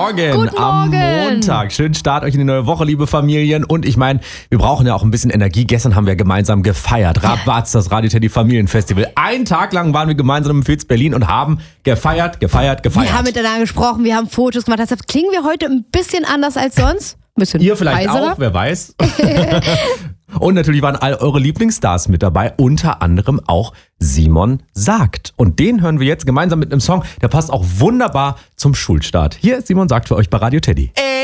Morgen. Guten Am Morgen. Montag. Schönen Start euch in die neue Woche, liebe Familien. Und ich meine, wir brauchen ja auch ein bisschen Energie. Gestern haben wir gemeinsam gefeiert. Rabatz, das Radio Teddy Familienfestival. Einen Tag lang waren wir gemeinsam im Fitz Berlin und haben gefeiert. Wir haben miteinander gesprochen, wir haben Fotos gemacht. Deshalb klingen wir heute ein bisschen anders als sonst. Ein bisschen Ihr vielleicht heiserer. auch, wer weiß. Und natürlich waren all eure Lieblingsstars mit dabei, unter anderem auch Simon Sagt. Und den hören wir jetzt gemeinsam mit einem Song, der passt auch wunderbar zum Schulstart. Hier ist Simon Sagt für euch bei Radio Teddy.